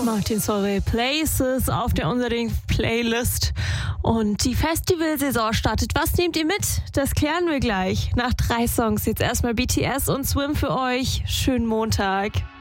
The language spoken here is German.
Martin Solveig Places auf der unseren Playlist. Und die Festivalsaison startet. Was nehmt ihr mit? Das klären wir gleich. Nach 3 Songs jetzt erstmal BTS und Swim für euch. Schönen Montag.